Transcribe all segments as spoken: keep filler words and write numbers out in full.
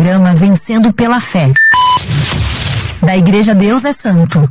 programa Vencendo pela Fé, da Igreja Deus é Santo.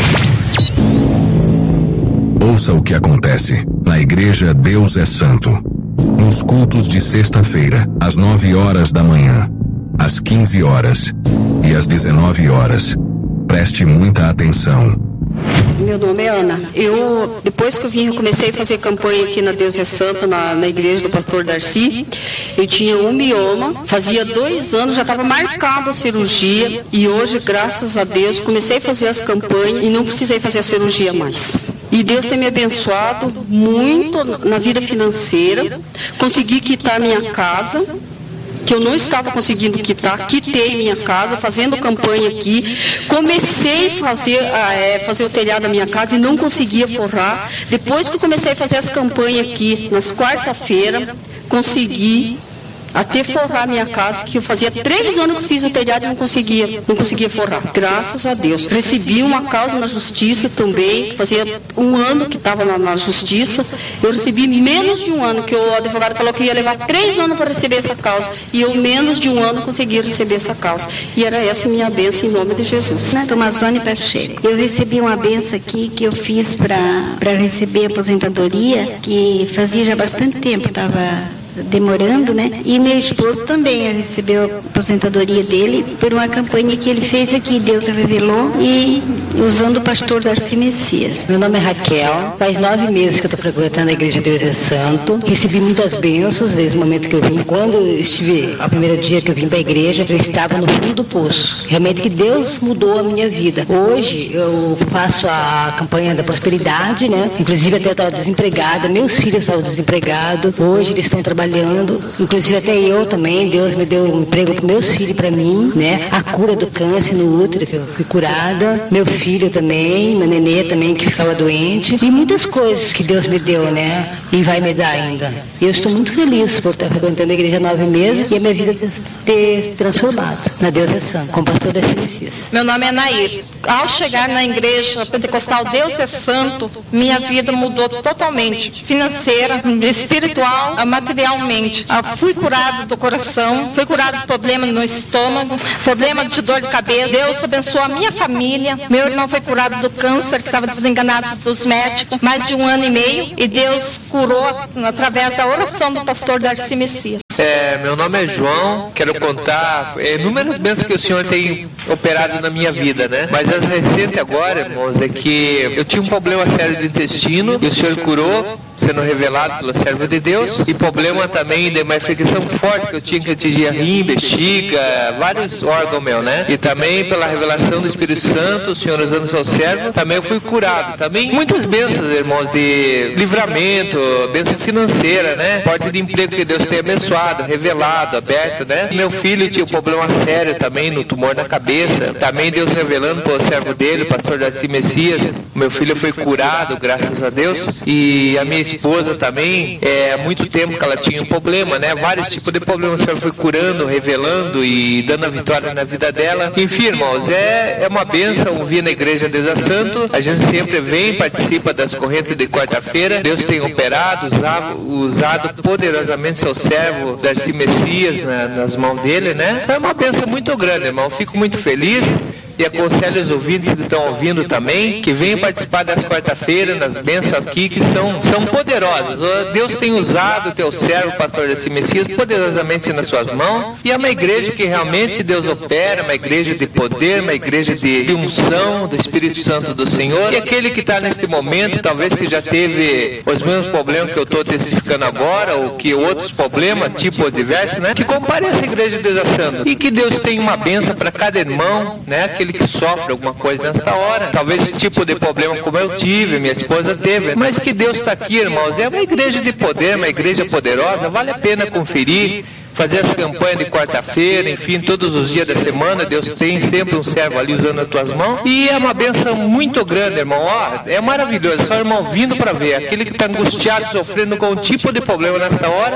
Ouça o que acontece na Igreja Deus é Santo. Nos cultos de sexta-feira, às nove horas da manhã, às quinze horas e às dezenove horas. Preste muita atenção. Meu nome é Ana. Eu, depois que eu vim, eu comecei a fazer campanha aqui na Deus é Santo, na, na igreja do pastor Darcy. Eu tinha um mioma, fazia dois anos, já estava marcada a cirurgia, e hoje, graças a Deus, comecei a fazer as campanhas e não precisei fazer a cirurgia mais. E Deus tem me abençoado muito na vida financeira. Consegui quitar a minha casa, que eu não estava conseguindo quitar, quitei minha casa, fazendo campanha aqui, comecei a fazer, a, é, fazer o telhado da minha casa e não conseguia forrar. Depois que eu comecei a fazer as campanhas aqui, nas quarta-feiras, consegui até forrar minha casa, que eu fazia três anos que fiz o telhado e não conseguia, não conseguia forrar. Graças a Deus. Recebi uma causa na justiça também, fazia um ano que estava na, na justiça. Eu recebi menos de um ano, que o advogado falou que ia levar três anos para receber essa causa. E eu, menos de um ano, consegui receber essa causa. E era essa minha bênção em nome de Jesus. Tomazone Pacheco. Eu recebi uma bênção aqui que eu fiz para receber aposentadoria, que fazia já bastante tempo, estava demorando, né? E meu esposo também recebeu a aposentadoria dele por uma campanha que ele fez aqui, Deus revelou, e usando o pastor Darcy Messias. Meu nome é Raquel, faz nove meses que eu estou frequentando a Igreja Deus é Santo, recebi muitas bênçãos desde o momento que eu vim. Quando eu estive, o primeiro dia que eu vim para a igreja, eu estava no fundo do poço. Realmente que Deus mudou a minha vida. Hoje eu faço a campanha da prosperidade, né? Inclusive até eu estava desempregada, meus filhos estavam desempregados, hoje eles estão trabalhando, inclusive até eu também, Deus me deu um emprego para meus filhos, para mim, né? A cura do câncer no útero, que eu fui curada, meu filho também, meu nenê também, que ficava doente, e muitas coisas que Deus me deu, né? E vai me dar ainda. E eu estou muito feliz por estar frequentando a igreja há nove meses e a minha vida ter, ter transformado na Deus é Santo, com o pastor Darcy Messias. Meu nome é Nair. Ao chegar na igreja pentecostal Deus é Santo, minha vida mudou totalmente, financeira, espiritual, materialmente. Eu fui curado do coração, fui curado de problema no estômago, problema de dor de cabeça. Deus abençoou a minha família. Meu irmão foi curado do câncer, que estava desenganado dos médicos, mais de um ano e meio, e Deus curou através da oração do pastor Darcy Messias. É, meu nome é João, quero contar é, inúmeras bênçãos que o Senhor tem operado na minha vida, né? Mas as recentes agora, irmãos, é que eu tinha um problema sério de intestino e o Senhor curou, sendo revelado pelo servo de Deus, e problema também de uma infecção forte que eu tinha, que atingia rim, bexiga, vários órgãos meus, né? E também pela revelação do Espírito Santo, o Senhor usando o seu servo, também eu fui curado. Também muitas bênçãos, irmãos, de livramento, bênção financeira, né? Porta de emprego que Deus tem abençoado, revelado, aberto, né? Meu filho tinha um problema sério também no tumor na cabeça, também Deus revelando pelo servo dele, o pastor Darcy Messias. Meu filho foi curado, graças a Deus, e a minha esposa também, é, há muito tempo que ela tinha um problema, né? Vários tipos de problemas, o Senhor foi curando, revelando e dando a vitória na vida dela. Enfim, irmãos, é, é uma bênção vir na Igreja Deus é Santo. A gente sempre vem, participa das correntes de quarta-feira. Deus tem operado, usado, usado poderosamente seu servo Darcy Messias na, nas mãos dele, né? Então é uma bênção muito grande, irmão. Fico muito feliz. E aconselho os ouvintes que estão ouvindo também, que venham participar das quarta-feiras, nas bênçãos aqui, que são, são poderosas. Deus tem usado o teu servo, pastor Darcy Messias, poderosamente nas suas mãos. E é uma igreja que realmente Deus opera, uma igreja de poder, uma igreja de, de unção do Espírito Santo do Senhor. E aquele que está neste momento, talvez que já teve os mesmos problemas que eu estou testificando agora, ou que outros problemas, tipo diversos, né? Que compareça à igreja de Deus é Santo. E que Deus tenha uma bênção para cada irmão, né? Aquele que sofre alguma coisa nesta hora, talvez esse tipo de problema como eu tive, minha esposa teve, mas que Deus está aqui, irmãos, é uma igreja de poder, uma igreja poderosa, vale a pena conferir, fazer as campanhas de quarta-feira, enfim, todos os dias da semana, Deus tem sempre um servo ali usando as tuas mãos, e é uma bênção muito grande, irmão. Ó, é maravilhoso, só irmão vindo para ver, aquele que está angustiado, sofrendo com um tipo de problema nessa hora,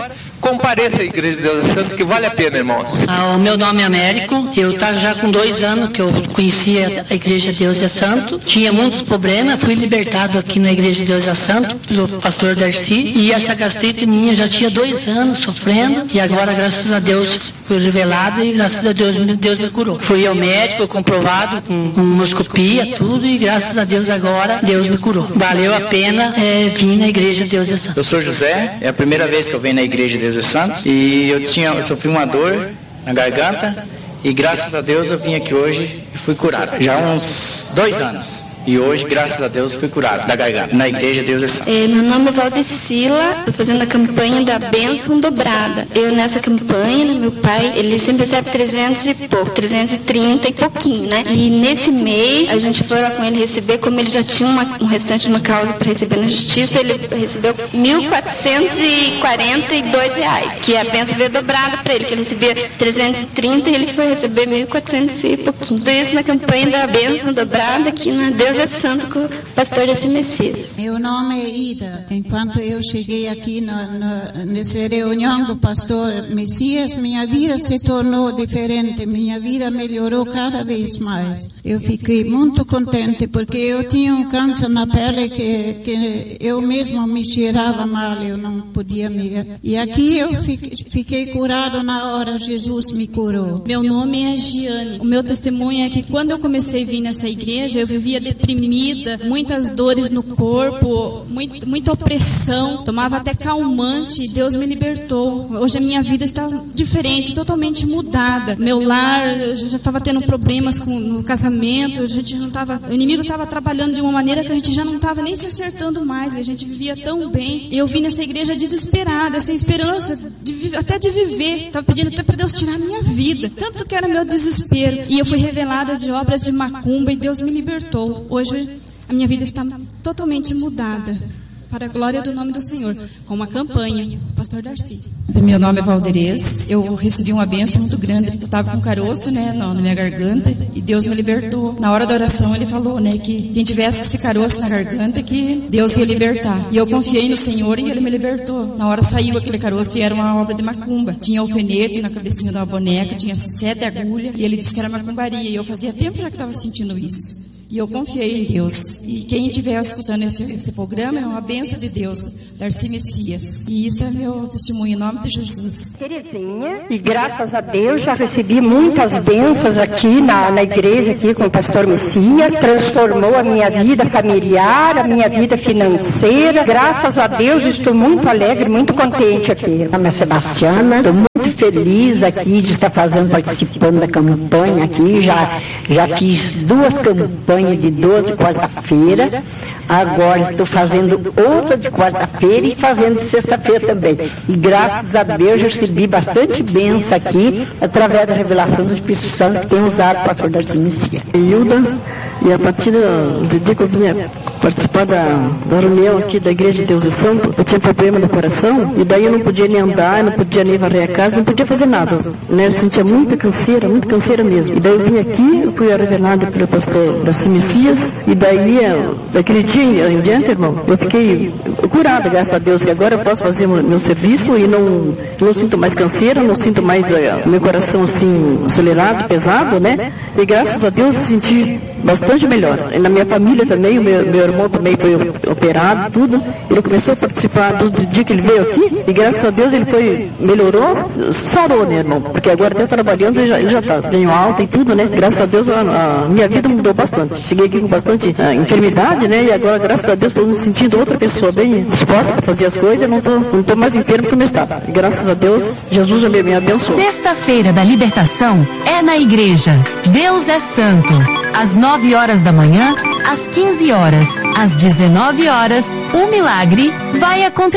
compareça à Igreja de Deus é Santo, que vale a pena, irmãos. Ah, o meu nome é Américo, eu estava já com dois anos que eu conhecia a Igreja de Deus é Santo, tinha muitos problemas, fui libertado aqui na Igreja de Deus é Santo, pelo pastor Darcy, e essa gastrite minha já tinha dois anos sofrendo, e agora, graças a Deus, foi revelado e graças a Deus, Deus me curou. Fui ao médico, comprovado, com, com endoscopia, tudo, e graças a Deus agora, Deus me curou. Valeu a pena é, vir na Igreja de Deus é Santo. Eu sou José, é a primeira vez que eu venho na Igreja de Deus é Santo, e eu, tinha, eu sofri uma dor na garganta, e graças a Deus eu vim aqui hoje e fui curado. Já há uns dois anos. E hoje, graças a Deus, fui curado da garganta, na Igreja Deus é Santo. É, meu nome é Valdecila, estou fazendo a campanha da bênção dobrada. Eu nessa campanha, né, meu pai, ele sempre recebe trezentos e pouco, trezentos e trinta e pouquinho, né? E nesse mês, a gente foi lá com ele receber, como ele já tinha uma, um restante de uma causa para receber na justiça, ele recebeu mil quatrocentos e quarenta e dois reais, que a bênção veio dobrada para ele, que ele recebia trezentos e trinta e ele foi receber mil e quatrocentos e pouquinho. Tudo isso na campanha da bênção dobrada aqui na Deus é Santo com o pastor Darcy Messias. Meu nome é Ida. Enquanto eu cheguei aqui na, na, nessa reunião do pastor Messias, minha vida se tornou diferente, minha vida melhorou cada vez mais. Eu fiquei muito contente porque eu tinha um câncer na pele que, que eu mesma me cheirava mal, eu não podia me... E aqui eu fiquei, fiquei curado na hora, Jesus me curou. Meu nome é Giane. O meu testemunho é que quando eu comecei a vir nessa igreja, eu vivia deprimida, muitas dores no corpo, muito, muita opressão, tomava até calmante e Deus me libertou. Hoje a minha vida está diferente, totalmente mudada. Meu lar, eu já estava tendo problemas com, no casamento, a gente não tava, o inimigo estava trabalhando de uma maneira que a gente já não estava nem se acertando mais, a gente vivia tão bem. Eu vim nessa igreja desesperada, sem esperança, de, até de viver. Estava pedindo até para Deus tirar a minha vida, tanto que era meu desespero. E eu fui revelada de obras de macumba e Deus me libertou. Hoje a minha vida está totalmente mudada, para a glória do nome do Senhor, com uma campanha do pastor Darcy. Meu nome é Valderez, eu recebi uma bênção muito grande, eu estava com caroço, né, na minha garganta, e Deus me libertou. Na hora da oração ele falou, né, que quem tivesse esse caroço na garganta, que Deus ia libertar. E eu confiei no Senhor e ele me libertou. Na hora saiu aquele caroço e era uma obra de macumba. Tinha alfinete na cabecinha de uma boneca, tinha sete agulhas, e ele disse que era macumbaria, e eu fazia tempo já que estava sentindo isso. E eu confiei em Deus. E quem estiver escutando esse, esse programa é uma bênção de Deus, Darcy Messias. E isso é meu testemunho em nome de Jesus. Terezinha, e graças a Deus já recebi muitas bênçãos aqui na, na igreja, aqui com o pastor Messias. Transformou a minha vida familiar, a minha vida financeira. Graças a Deus estou muito alegre, muito contente aqui. Meu nome é Sebastiana, estou muito feliz aqui de estar fazendo, participando da campanha aqui. Já, já fiz duas campanhas de doze quarta-feira, agora estou fazendo outra de quarta-feira e fazendo de sexta-feira também. E graças a Deus eu recebi bastante bênção aqui, através da revelação do Espírito Santo que tem usado o pastor Darcy Messias. Hilda, e a partir do dia que eu vinha participar da, da reunião aqui da Igreja de Deus é Santo, eu tinha problema no coração, e daí eu não podia nem andar, não podia nem varrer a casa, não podia fazer nada, né? Eu sentia muita canseira, muita canseira mesmo. E daí eu vim aqui, eu fui revelado pelo pastor Darcy Messias, e daí, daquele dia em diante, irmão, eu fiquei curada, graças a Deus, que agora eu posso fazer meu, meu serviço e não, não sinto mais canseira, não sinto mais uh, meu coração assim, acelerado, pesado, né? E graças a Deus eu senti bastante melhor. E na minha família também, o meu, meu irmão também foi operado, tudo. Ele começou a participar do dia que ele veio aqui, e graças a Deus ele foi, melhorou, sarou, né, irmão? Porque agora até trabalhando, ele já, ele já tá, ganhou alta e tudo, né? Graças a Deus a, a minha vida mudou bastante. Cheguei aqui com bastante a, enfermidade, né? E agora, graças a Deus, estou me sentindo outra pessoa bem disposta para fazer as coisas, não estou não tô mais enfermo como eu estava. E graças a Deus, Jesus já me, me abençoou. Sexta-feira da libertação é na igreja. Deus é Santo. Às nove horas da manhã, às quinze horas, às dezenove horas, o milagre vai acontecer.